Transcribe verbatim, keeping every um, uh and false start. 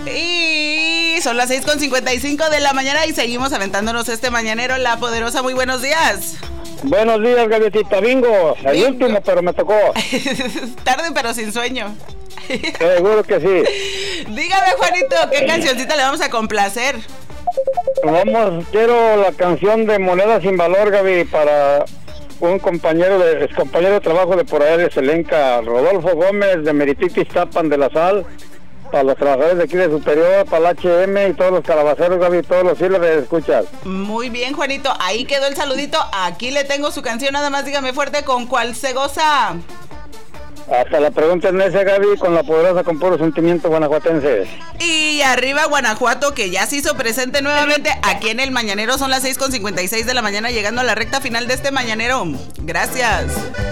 Y son las seis con cincuenta y cinco de la mañana y seguimos aventándonos este mañanero. La Poderosa, muy buenos días. Buenos días, Gaviotita. Bingo, el Bingo. último, pero me tocó. Tarde, pero sin sueño. Seguro que sí. Dígame, Juanito, ¿qué cancioncita le vamos a complacer? Vamos, quiero la canción de Moneda Sin Valor, Gaby, para un compañero de, ex compañero de trabajo de por allá de Selenca, Rodolfo Gómez, de Merititis Tapan de la Sal, para los trabajadores de aquí de Superior, para el H M y todos los calabaceros, Gaby, todos los hilos de escuchas. Muy bien, Juanito, ahí quedó el saludito. Aquí le tengo su canción, nada más dígame fuerte con cuál se goza. Hasta la pregunta en ese, Gaby, con la Poderosa, con puro sentimiento guanajuatense. Y arriba Guanajuato, que ya se hizo presente nuevamente aquí en el Mañanero. Son las seis con cincuenta y seis de la mañana, llegando a la recta final de este Mañanero. Gracias.